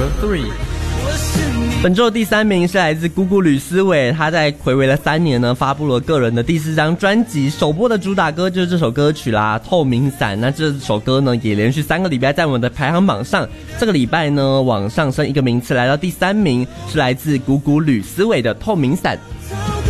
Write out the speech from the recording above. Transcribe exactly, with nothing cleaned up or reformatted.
Number three。 本周的第三名是来自姑姑吕思伟，他在睽违了三年呢，发布了个人的第四张专辑，首播的主打歌就是这首歌曲啦，《透明伞》。那这首歌呢，也连续三个礼拜在我们的排行榜上，这个礼拜呢往上升一个名次，来到第三名，是来自姑姑吕思伟的《透明伞》。